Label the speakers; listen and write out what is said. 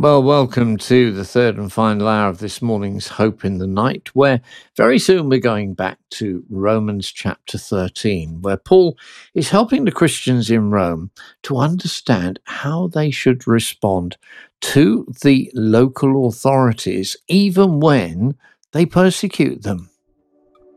Speaker 1: Well, welcome to the third and final hour of this morning's Hope in the Night, where very soon we're going back to Romans chapter 13, where Paul is helping the Christians in Rome to understand how they should respond to the local authorities, even when they persecute them.